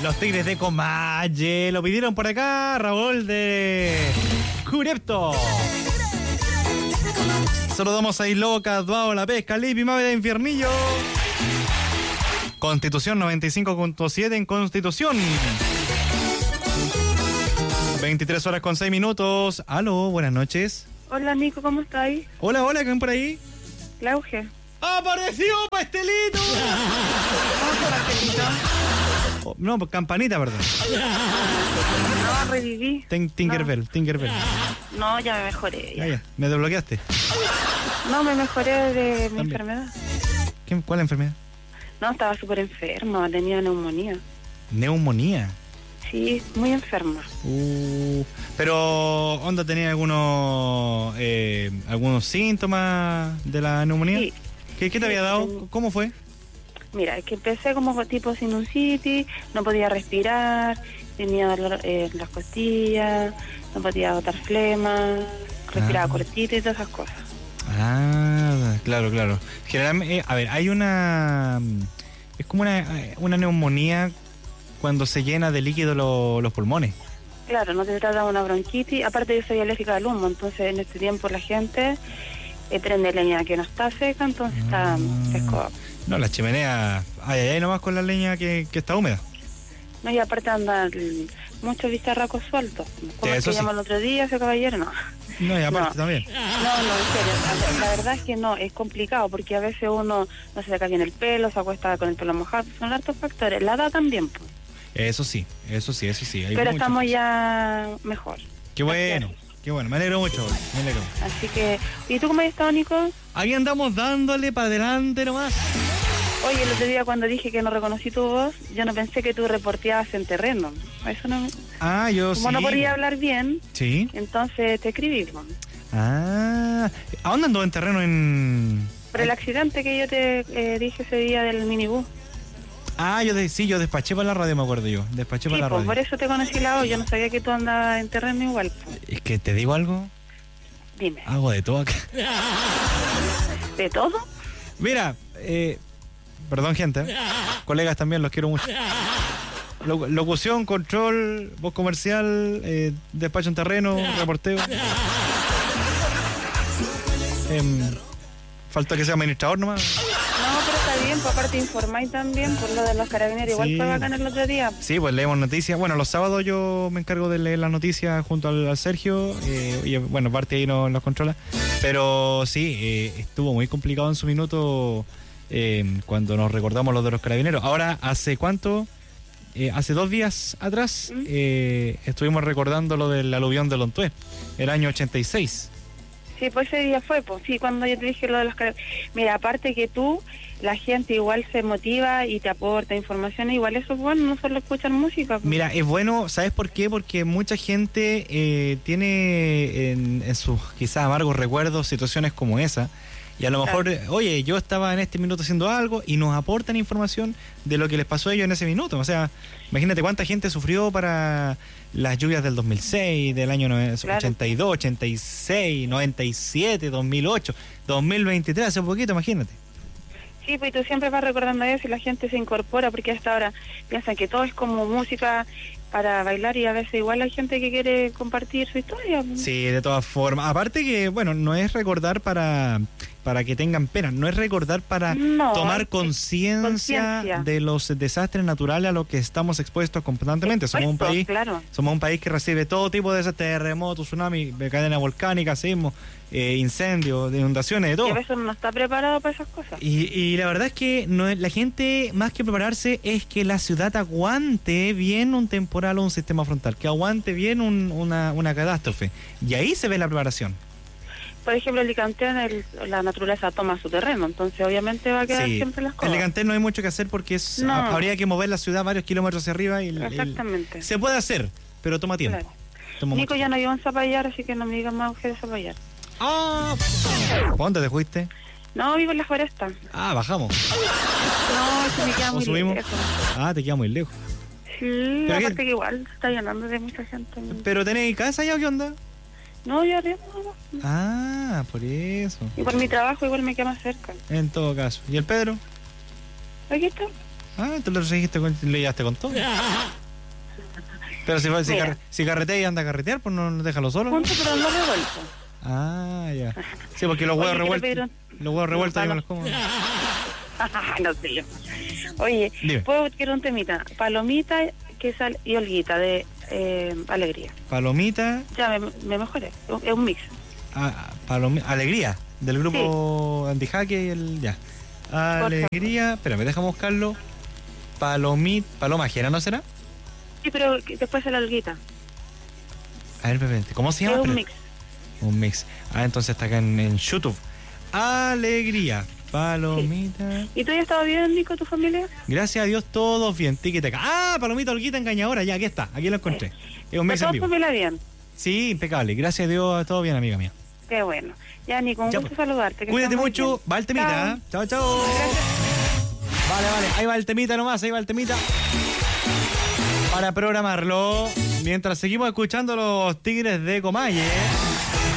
Los Tigres de Comalle. Lo pidieron por acá, Raúl de Curepto. Saludamos a Iloca, Duao, La Pesca, Lipi, Mave de Infiernillo. Constitución 95.7 en Constitución. 23 horas con 6 minutos. Aló, buenas noches. Hola Nico, ¿cómo estás? Hola, hola, ¿quién por ahí? Claudia. ¡Apareció Pastelito! Oh, no, Campanita, perdón. No, reviví. Tinkerbell. No, ya me mejoré. Ya, me desbloqueaste. No, me mejoré de mi enfermedad. ¿Cuál enfermedad? No, estaba súper enferma, tenía neumonía. ¿Neumonía? Sí, muy enferma. Pero, ¿onda tenía algunos síntomas de la neumonía? Sí. ¿Qué te había dado? ¿Cómo fue? Mira, es que empecé como tipo sinusitis, no podía respirar, tenía dolor en las costillas, no podía botar flema, respiraba cortito y todas esas cosas. Ah, claro. Generalmente, a ver, hay una... Es como una neumonía cuando se llena de líquido los pulmones. Claro, no te trata de una bronquitis. Aparte yo soy alérgica al humo, entonces en este tiempo la gente prende leña que no está seca, entonces está fresco. No, la chimenea, hay nomás con la leña que está húmeda. No, y aparte andan muchos bicharracos sueltos. Como el que llamó el otro día, ese caballero, no. No, y aparte también. No, en serio. La verdad es que no, es complicado porque a veces uno no se saca bien el pelo, se acuesta con el pelo mojado. Son hartos factores. La edad también, pues. Eso sí. Pero estamos ya mejor. Qué bueno, me alegro mucho. Así que, ¿y tú cómo has estado, Nico? Ahí andamos dándole para adelante nomás. Oye, el otro día cuando dije que no reconocí tu voz, yo no pensé que tú reporteabas en terreno. Eso no. Yo como sí. No podía hablar bien, sí. Entonces te escribí. ¿A dónde andó en terreno en...? Por el accidente que yo te dije ese día del minibús. Yo despaché para la radio, me acuerdo yo. Despaché para la radio. Por eso te conocí la voz. Yo no sabía que tú andabas en terreno igual. Es que te digo algo. Dime. Hago de todo acá. ¿De todo? Mira, perdón, gente. Colegas también, los quiero mucho. Locución, control, voz comercial, despacho en terreno, reporteo. Falta que sea administrador nomás. No, pero está bien, pues aparte informáis también por lo de los carabineros. Igual fue bacán el otro día. Sí, pues leemos noticias. Bueno, los sábados yo me encargo de leer las noticias junto al Sergio. Y bueno, parte ahí nos controla. Pero sí, estuvo muy complicado en su minuto cuando nos recordamos lo de los carabineros. Ahora, ¿hace cuánto? Hace 2 días atrás estuvimos recordando lo del aluvión de Lontué, el año 86. Sí, pues ese día fue, pues sí, cuando yo te dije lo de los carabineros. Mira, aparte que tú, la gente igual se motiva y te aporta información, igual eso es bueno, no solo escuchar música. Pues. Mira, es bueno, ¿sabes por qué? Porque mucha gente tiene en sus quizás amargos recuerdos situaciones como esa. Y a lo mejor, oye, yo estaba en este minuto haciendo algo y nos aportan información de lo que les pasó a ellos en ese minuto. O sea, imagínate cuánta gente sufrió para las lluvias del 2006, del año 82, 86, 97, 2008, 2023, hace poquito, imagínate. Sí, pues tú siempre vas recordando eso y la gente se incorpora porque hasta ahora piensan que todo es como música para bailar y a veces igual hay gente que quiere compartir su historia. Sí, de todas formas. Aparte que, bueno, no es recordar para que tengan pena, no es recordar para tomar conciencia de los desastres naturales a los que estamos expuestos constantemente. Somos un país que recibe todo tipo de desastres, terremotos, tsunamis, cadena volcánica, sismos, incendios, inundaciones, de todo. Y a veces no está preparado para esas cosas. Y la verdad es que la gente, más que prepararse, es que la ciudad aguante bien un temporal o un sistema frontal, que aguante bien una catástrofe. Y ahí se ve la preparación. Por ejemplo, el Licantén, la naturaleza toma su terreno, entonces obviamente va a quedar siempre las cosas. En Licantén no hay mucho que hacer porque habría que mover la ciudad varios kilómetros hacia arriba. Exactamente. Se puede hacer, pero toma tiempo. Claro. Nico ya no vivo en Zapallar, así que no me digan más mujeres de Zapallar. ¿Dónde te fuiste? No, vivo en la foresta. Bajamos. No, se me queda muy lejos. Te queda muy lejos. Sí, aparte que igual se está llenando de mucha gente. ¿Pero tenéis casa ya o qué onda? No, yo arriba no. Por eso. Y por mi trabajo igual me queda más cerca. En todo caso. ¿Y el Pedro? Aquí está. Ah, tú lo trajiste le llevaste con todo. Pero si carretea y anda a carretear, pues no déjalo solo. Junto, pero no revuelto. Ah, ya. Sí, porque los huevos revueltos. Los huevos revueltos yo me los como. No sé yo. Oye, Dime. quiero un temita. Palomita, quesal y Olguita de Alegría. Palomita. Ya me mejoré. Es un mix. Alegría. Del grupo Antijaque y el. Ya. Alegría. Espérame, déjame buscarlo. Paloma Jera, ¿no será? Sí, pero después la Olguita. A ver, Pepe, ¿cómo se llama? Es un mix. Un mix. Ah, entonces está acá en YouTube. Alegría. Palomita. Sí. ¿Y tú ya estabas bien, Nico, tu familia? Gracias a Dios, todos bien. Tiquiteca. Ah, Palomita Olguita Engañadora. Ya, aquí está. Aquí lo encontré. Es un mix en vivo. ¿Familia bien? Sí, impecable. Gracias a Dios, todo bien, amiga mía. Qué bueno. Ya, Nico, un gusto saludarte. Cuídate mucho. Va el temita. Chao, chao. Vale. Ahí va el temita nomás. Ahí va el temita. Para programarlo. Mientras seguimos escuchando los Tigres de Comalle.